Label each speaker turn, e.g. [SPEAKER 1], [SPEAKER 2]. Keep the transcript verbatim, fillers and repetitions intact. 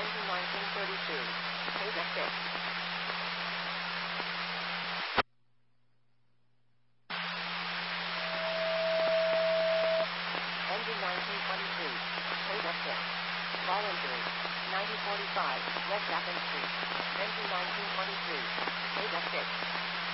[SPEAKER 1] Engine nineteen thirty-two. Data six. Engine nineteen twenty-three. Data six. Voluntary. ninety forty-five. West Athens Street. Engine nineteen twenty-three. Data six.